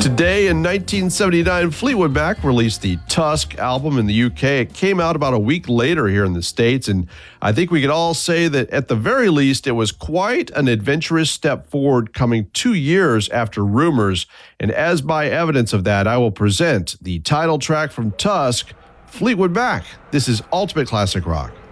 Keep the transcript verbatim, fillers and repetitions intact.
Today in nineteen seventy-nine, Fleetwood Mac released the Tusk album in the U K. It came out about a week later here in the States, and I think we could all say that at the very least, it was quite an adventurous step forward coming two years after Rumors. And as by evidence of that, I will present the title track from Tusk, Fleetwood Mac. This is Ultimate Classic Rock.